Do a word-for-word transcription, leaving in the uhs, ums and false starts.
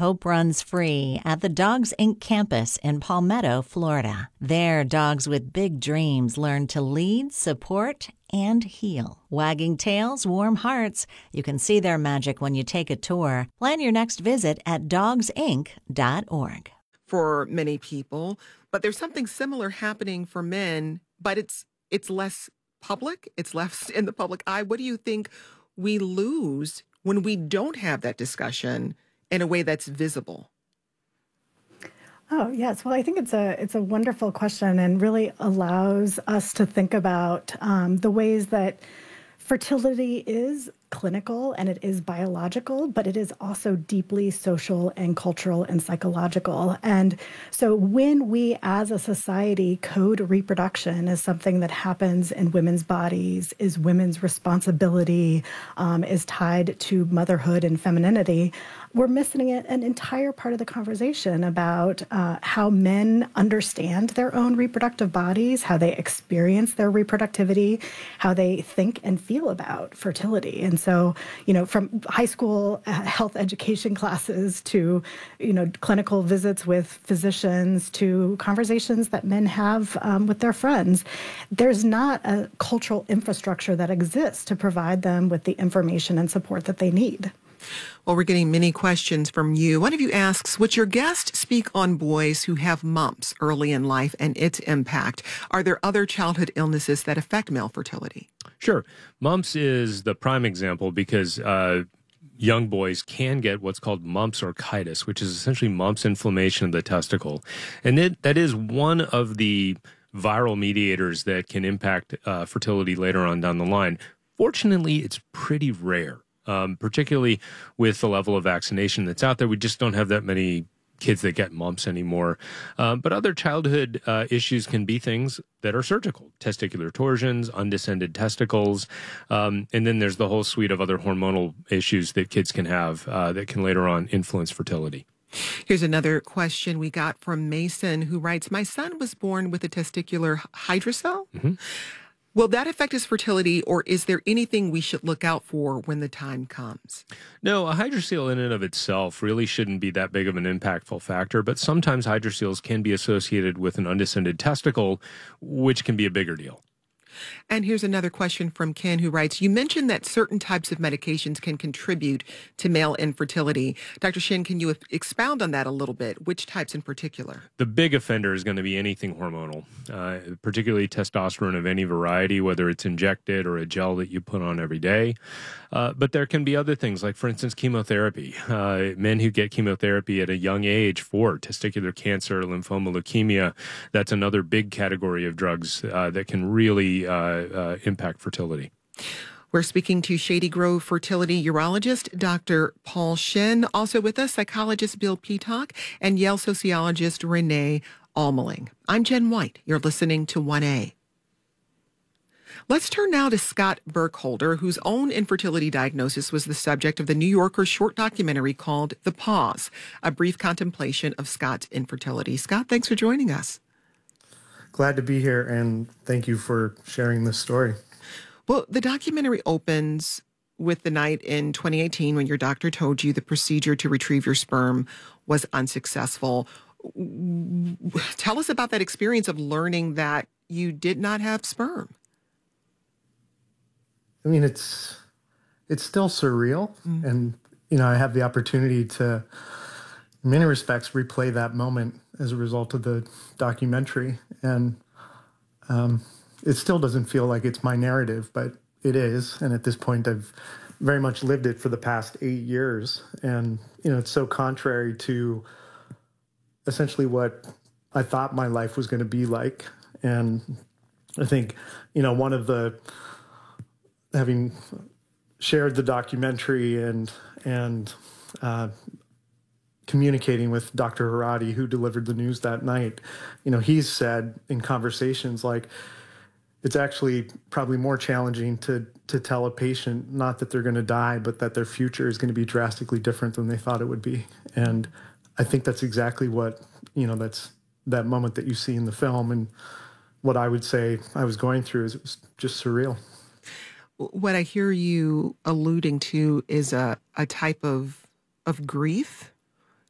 Hope runs free at the Dogs Incorporated campus in Palmetto, Florida. There, dogs with big dreams learn to lead, support, and heal. Wagging tails, warm hearts. You can see their magic when you take a tour. Plan your next visit at dogs inc dot org. For many people, but there's something similar happening for men, but it's it's less public. It's less in the public eye. What do you think we lose when we don't have that discussion in a way that's visible? Oh, yes. Well, I think it's a it's a wonderful question and really allows us to think about um, the ways that fertility is clinical and it is biological, but it is also deeply social and cultural and psychological. And so when we as a society code reproduction as something that happens in women's bodies, is women's responsibility, um, is tied to motherhood and femininity, we're missing an entire part of the conversation about uh, how men understand their own reproductive bodies, how they experience their reproductivity, how they think and feel about fertility. And so, you know, from high school uh, health education classes to, you know, clinical visits with physicians to conversations that men have um, with their friends, there's not a cultural infrastructure that exists to provide them with the information and support that they need. Well, we're getting many questions from you. One of you asks, would your guest speak on boys who have mumps early in life and its impact? Are there other childhood illnesses that affect male fertility? Sure. Mumps is the prime example because uh, young boys can get what's called mumps orchitis, which is essentially mumps inflammation of the testicle. And it, that is one of the viral mediators that can impact uh, fertility later on down the line. Fortunately, it's pretty rare. Um, particularly with the level of vaccination that's out there. We just don't have that many kids that get mumps anymore. Um, but other childhood uh, issues can be things that are surgical, testicular torsions, undescended testicles. Um, and then there's the whole suite of other hormonal issues that kids can have uh, that can later on influence fertility. Here's another question we got from Mason, who writes, my son was born with a testicular hydrocele. Mm-hmm. Will that affect his fertility, or is there anything we should look out for when the time comes? No, a hydrocele in and of itself really shouldn't be that big of an impactful factor, but sometimes hydroceles can be associated with an undescended testicle, which can be a bigger deal. And here's another question from Ken, who writes, you mentioned that certain types of medications can contribute to male infertility. Doctor Shin, can you expound on that a little bit? Which types in particular? The big offender is going to be anything hormonal, uh, particularly testosterone of any variety, whether it's injected or a gel that you put on every day. Uh, but there can be other things, like, for instance, chemotherapy. Uh, men who get chemotherapy at a young age for testicular cancer, lymphoma, leukemia, that's another big category of drugs uh, that can really uh, uh, impact fertility. We're speaking to Shady Grove fertility urologist, Doctor Paul Shin. Also with us, psychologist Bill Peacock and Yale sociologist Renee Almeling. I'm Jen White. You're listening to one A. Let's turn now to Scott Burkholder, whose own infertility diagnosis was the subject of the New Yorker short documentary called The Pause, a brief contemplation of Scott's infertility. Scott, thanks for joining us. Glad to be here, and thank you for sharing this story. Well, the documentary opens with the night in twenty eighteen when your doctor told you the procedure to retrieve your sperm was unsuccessful. Tell us about that experience of learning that you did not have sperm. I mean, it's it's still surreal, mm-hmm. and you know, I have the opportunity to, in many respects, replay that moment as a result of the documentary, and um, it still doesn't feel like it's my narrative, but it is. And at this point, I've very much lived it for the past eight years, and you know, it's so contrary to essentially what I thought my life was going to be like. And I think, you know, one of the having shared the documentary and and uh, communicating with Doctor Harady, who delivered the news that night, you know, he's said in conversations like, it's actually probably more challenging to to tell a patient not that they're going to die, but that their future is going to be drastically different than they thought it would be. And I think that's exactly what, you know, that's that moment that you see in the film. And what I would say I was going through is it was just surreal. What I hear you alluding to is a, a type of of grief